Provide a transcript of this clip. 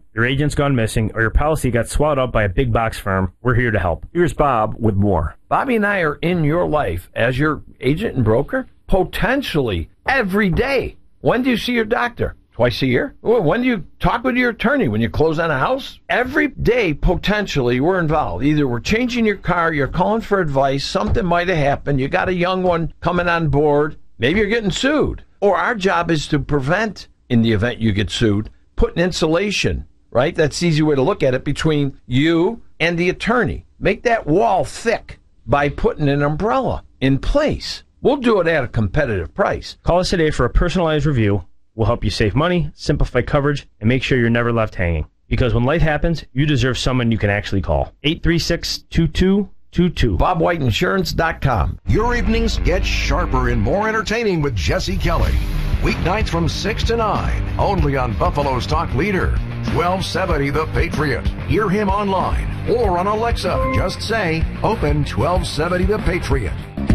your agent's gone missing, or your policy got swallowed up by a big box firm, we're here to help. Here's Bob with more. Bobby and I are in your life as your agent and broker, potentially every day. When do you see your doctor? Twice a year? When do you talk with your attorney? When you close on a house? Every day, potentially, we're involved. Either we're changing your car, you're calling for advice, something might have happened, you got a young one coming on board, maybe you're getting sued. Or our job is to prevent, in the event you get sued, putting insulation, right? That's the easy way to look at it, between you and the attorney. Make that wall thick by putting an umbrella in place. We'll do it at a competitive price. Call us today for a personalized review. We'll help you save money, simplify coverage, and make sure you're never left hanging. Because when life happens, you deserve someone you can actually call. 836-2222. BobWhiteInsurance.com. Your evenings get sharper and more entertaining with Jesse Kelly. Weeknights from 6 to 9, only on Buffalo's Talk Leader, 1270 The Patriot. Hear him online or on Alexa. Just say, open 1270 The Patriot.